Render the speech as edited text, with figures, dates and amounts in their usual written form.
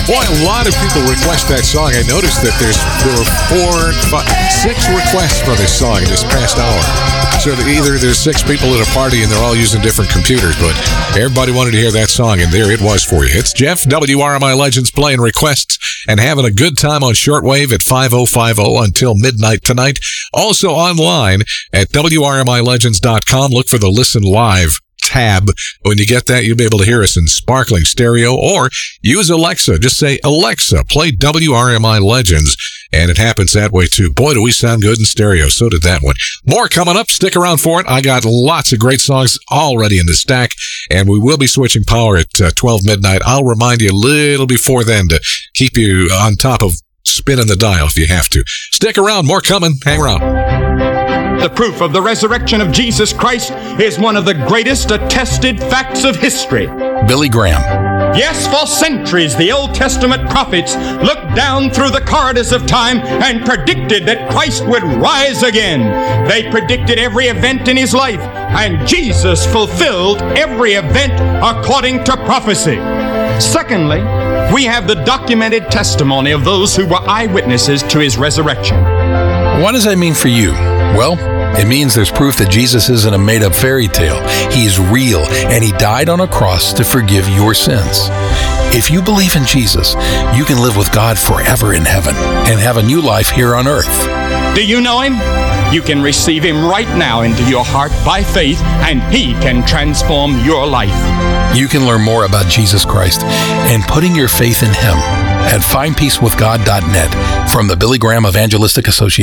Boy, a lot of people request that song. I noticed that there were 6 requests for this song this past hour. So either there's 6 people at a party and they're all using different computers, but everybody wanted to hear that song, and there it was for you. It's Jeff, WRMI Legends, playing requests and having a good time on shortwave at 5050 until midnight tonight. Also online at WRMILegends.com. Look for the Listen Live tab. When you get that, you'll be able to hear us in sparkling stereo, or use Alexa. Just say, Alexa, play WRMI Legends, and it happens that way too. Boy, do we sound good in stereo. So did that one. More coming up. Stick around for it. I got lots of great songs already in the stack, and we will be switching power at 12 midnight. I'll remind you a little before then to keep you on top of spinning the dial if you have to. Stick around. More coming. Hang around. The proof of the resurrection of Jesus Christ is one of the greatest attested facts of history. Billy Graham. Yes, for centuries, the Old Testament prophets looked down through the corridors of time and predicted that Christ would rise again. They predicted every event in his life, and Jesus fulfilled every event according to prophecy. Secondly, we have the documented testimony of those who were eyewitnesses to his resurrection. What does that mean for you? Well, it means there's proof that Jesus isn't a made-up fairy tale. He's real, and he died on a cross to forgive your sins. If you believe in Jesus, you can live with God forever in heaven and have a new life here on earth. Do you know him? You can receive him right now into your heart by faith, and he can transform your life. You can learn more about Jesus Christ and putting your faith in him at findpeacewithgod.net from the Billy Graham Evangelistic Association.